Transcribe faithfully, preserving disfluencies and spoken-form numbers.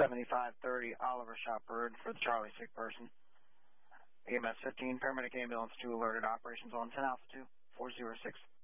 seventy-five thirty Oliver Shopbird for the Charlie sick person. E M S fifteen, paramedic ambulance two alerted, operations on ten Alpha two, four zero six.